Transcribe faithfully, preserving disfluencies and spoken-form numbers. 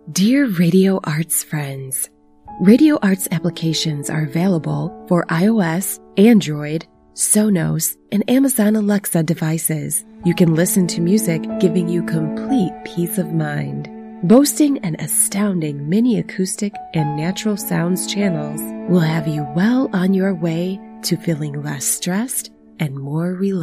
Dear Radio Arts friends, Radio Arts applications are available for iOS, Android, Sonos, and Amazon Alexa devices. You can listen to music giving you complete peace of mind. Boasting an astounding mini acoustic and natural sounds channels will have you well on your way to feeling less stressed and more relaxed.